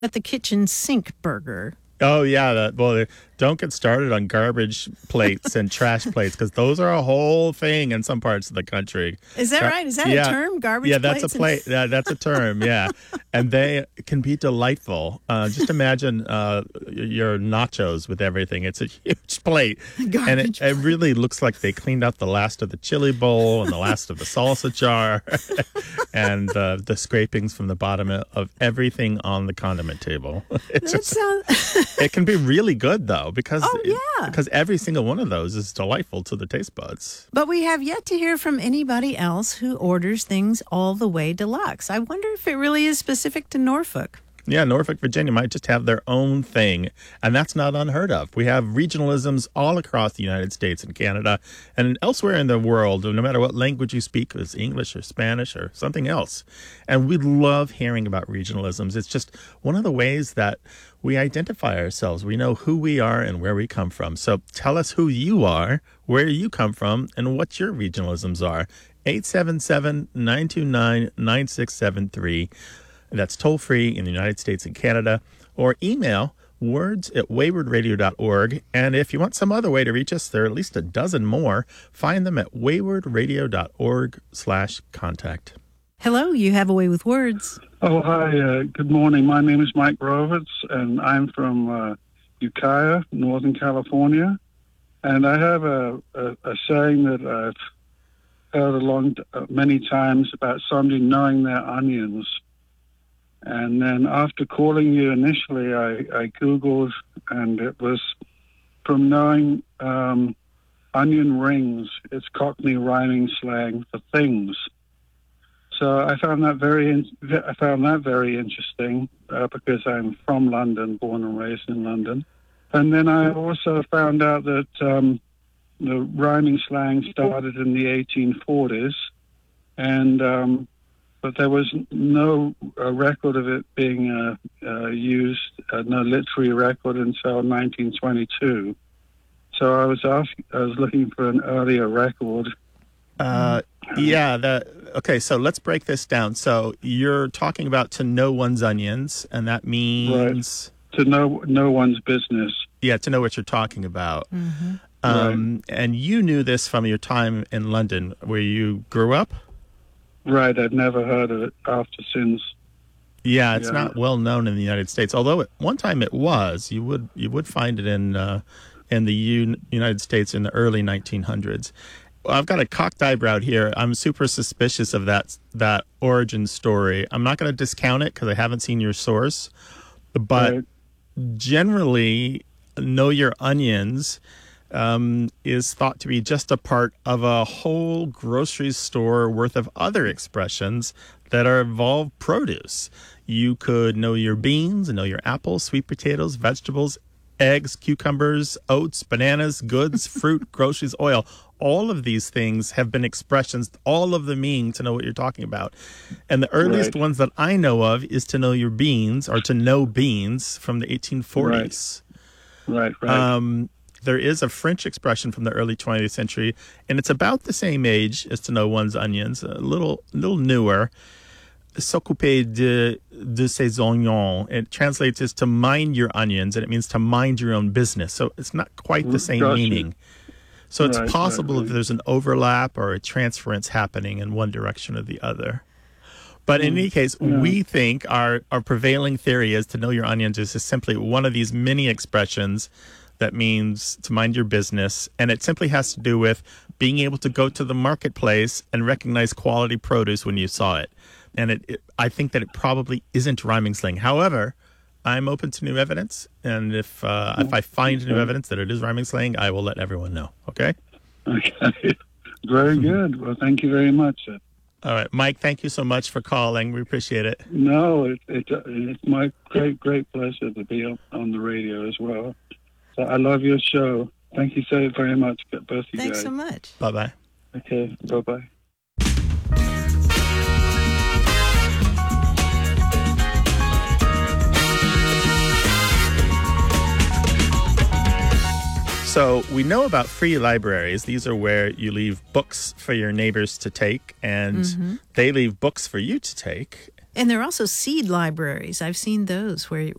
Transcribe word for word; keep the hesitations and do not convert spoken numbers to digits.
At the kitchen sink burger. Oh, yeah. That, well, don't get started on garbage plates and trash plates, because those are a whole thing in some parts of the country. Is that Gar- right? Is that yeah. a term? Garbage yeah, plates? that's a plate. Yeah, that's a term. Yeah, and they can be delightful. Uh, just imagine uh, your nachos with everything. It's a huge plate, Garbage and it, plate. it really looks like they cleaned out the last of the chili bowl and the last of the salsa jar, and uh, the scrapings from the bottom of everything on the condiment table. It's That just, sounds... it can be really good though, because Oh, yeah. because every single one of those is delightful to the taste buds. But we have yet to hear from anybody else who orders things all the way deluxe. I wonder if it really is specific to Norfolk. Yeah, Norfolk, Virginia might just have their own thing, and that's not unheard of. We have regionalisms all across the United States and Canada and elsewhere in the world, no matter what language you speak, whether it's English or Spanish or something else. And we love hearing about regionalisms. It's just one of the ways that we identify ourselves. We know who we are and where we come from. So tell us who you are, where you come from, and what your regionalisms are. eight seven seven, nine two nine, nine six seven three. That's toll free in the United States and Canada, or email words at wayward radio dot org. And if you want some other way to reach us, there are at least a dozen more. Find them at wayward radio dot org slash contact. Hello, you have a way with words. Oh, hi. Uh, good morning. My name is Mike Rovitz, and I'm from uh, Ukiah, Northern California. And I have a, a, a saying that I've heard along uh, many times about somebody knowing their onions. And then after calling you initially, I, I Googled, and it was from knowing um, onion rings. It's Cockney rhyming slang for things. So I found that very, in, I found that very interesting uh, because I'm from London, born and raised in London. And then I also found out that um, the rhyming slang started in the eighteen forties, and um, but there was no uh, record of it being uh, uh, used, uh, no literary record until nineteen twenty-two. So I was asking, I was looking for an earlier record. Uh, yeah. The, okay, so let's break this down. So you're talking about to know one's onions, and that means... Right. To know no one's business. Yeah, to know what you're talking about. Mm-hmm. Um, Right. And you knew this from your time in London, where you grew up? Right, I've never heard of it after since. Yeah, it's Yeah. not well known in the United States. Although at one time it was, you would you would find it in uh, in the U- United States in the early nineteen hundreds. Well, I've got a cocked eyebrow here. I'm super suspicious of that that origin story. I'm not going to discount it because I haven't seen your source, but Right. generally, know your onions um, is thought to be just a part of a whole grocery store worth of other expressions that are involve produce. You could know your beans, know your apples, sweet potatoes, vegetables, eggs, cucumbers, oats, bananas, goods, fruit, groceries, oil. All of these things have been expressions, all of them meaning to know what you're talking about. And the earliest Right. ones that I know of is to know your beans, or to know beans, from the eighteen forties. Right, right. Um, there is a French expression from the early twentieth century, and it's about the same age as to know one's onions, a little little newer. S'occuper de, de ses oignons. It translates as to mind your onions, and it means to mind your own business. So it's not quite the same Gotcha. meaning. So it's Right, possible right, that right. there's an overlap or a transference happening in one direction or the other. But in any case, Yeah. we think our, our prevailing theory is to know your onions is just simply one of these many expressions that means to mind your business. And it simply has to do with being able to go to the marketplace and recognize quality produce when you saw it. And it, it, I think that it probably isn't rhyming slang. However, I'm open to new evidence. And if uh, if I find new evidence that it is rhyming slang, I will let everyone know. Okay? Okay. Very good. Well, thank you very much. Sir. All right. Mike, thank you so much for calling. We appreciate it. No, it, it, it's my great, great pleasure to be on, on the radio as well. So I love your show. Thank you so very much, both of you Thanks guys. so much. Bye-bye. Okay, bye-bye. So we know about free libraries. These are where you leave books for your neighbors to take, and Mm-hmm. they leave books for you to take. And there are also seed libraries. I've seen those where